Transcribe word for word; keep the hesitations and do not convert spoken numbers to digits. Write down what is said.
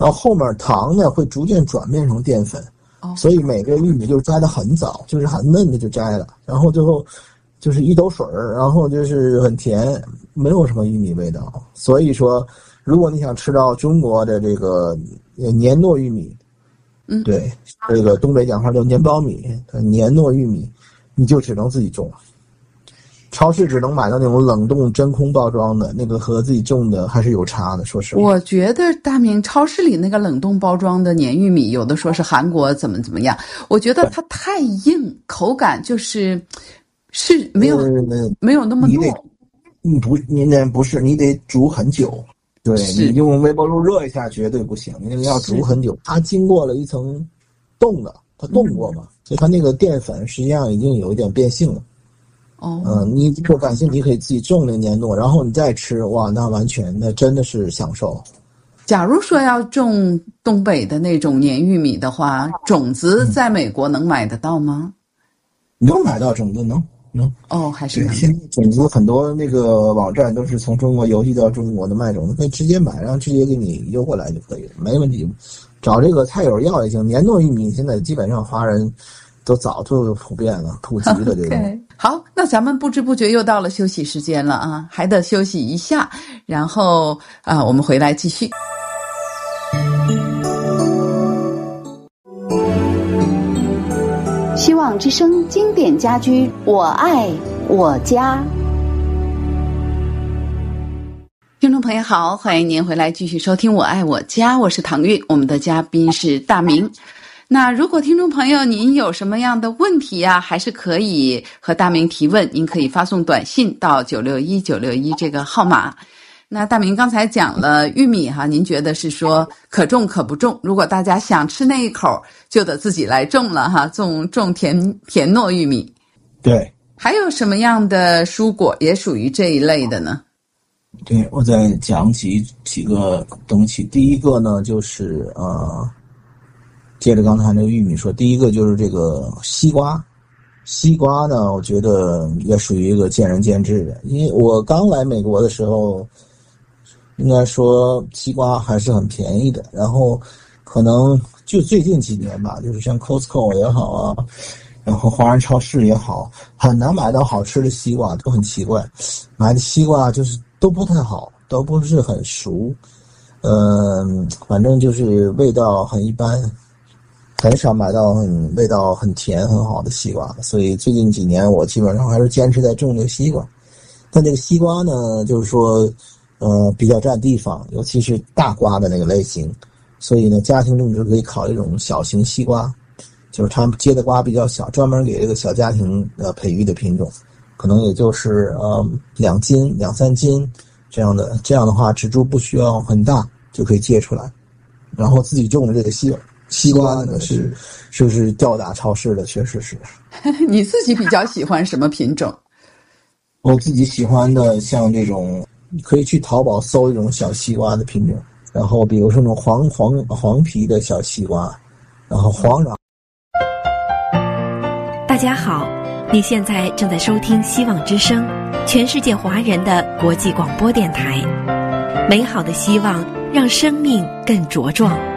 然后后面糖呢会逐渐转变成淀粉，哦，所以每个玉米就是摘得很早，就是很嫩的就摘了，然后最后就是一兜水儿，然后就是很甜，没有什么玉米味道。所以说，如果你想吃到中国的这个年糯玉米， 嗯， 对，这个东北讲话叫年苞米，年糯玉米，你就只能自己种。超市只能买到那种冷冻真空包装的，那个和自己种的还是有差的，说实话。 我觉得大明超市里那个冷冻包装的年玉米，有的说是韩国怎么怎么样，我觉得它太硬，口感就是是没有、呃、没有那么糯。 你不，你那不是，你得煮很久。对，你用微波炉热一下绝对不行，你那个要煮很久，它经过了一层冻的，它冻过嘛，嗯、所以它那个淀粉实际上已经有一点变性了。 哦， 嗯，你如果感兴趣可以自己种那个年糯，然后你再吃，哇，那完全那真的是享受。 假如说要种东北的那种年玉米的话，种子在美国能买得到吗？ 能买到种子，能能。 哦，还是能。 现在种子很多那个网站都是从中国邮寄到中国的卖种子，可以直接买，然后直接给你邮过来就可以了，没问题。找这个菜友要也行，年糯玉米现在基本上华人都早就普遍了，普及的这个。 Okay. 好，那咱们不知不觉又到了休息时间了啊，还得休息一下，然后啊，我们回来继续。 希望之声经典家居，我爱我家。 听众朋友好，欢迎您回来继续收听我爱我家，我是唐韵，我们的嘉宾是大明。那如果听众朋友您有什么样的问题啊，还是可以和大明提问，您可以发送短信到九六一九六一这个号码。那大明刚才讲了玉米哈，您觉得是说可种可不种，如果大家想吃那一口就得自己来种了哈，种种甜甜糯玉米。 对， 还有什么样的蔬果也属于这一类的呢？ 对，我再讲几几个东西。第一个呢就是呃接着刚才那个玉米说，第一个就是这个西瓜。西瓜呢，我觉得也属于一个见仁见智的。因为我刚来美国的时候，应该说西瓜还是很便宜的。然后可能就最近几年吧，就是像 Costco 也好啊，然后华人超市也好，很难买到好吃的西瓜，都很奇怪。买的西瓜就是都不太好，都不是很熟。嗯，反正就是味道很一般。很少买到很味道很甜很好的西瓜，所以最近几年我基本上还是坚持在种这个西瓜。但这个西瓜呢，就是说呃比较占地方，尤其是大瓜的那个类型，所以呢家庭种植可以考虑一种小型西瓜，就是他们结的瓜比较小，专门给这个小家庭呃培育的品种，可能也就是呃两斤两三斤这样的，这样的话植株不需要很大就可以结出来。然后自己种的这个西瓜西瓜呢是是是吊打超市的，确实是。 你自己比较喜欢什么品种？ 我自己喜欢的像这种，可以去淘宝搜一种小西瓜的品种，然后比如说那种黄黄黄皮的小西瓜，然后黄瓤。 大家好，你现在正在收听希望之声，全世界华人的国际广播电台。美好的希望让生命更茁壮。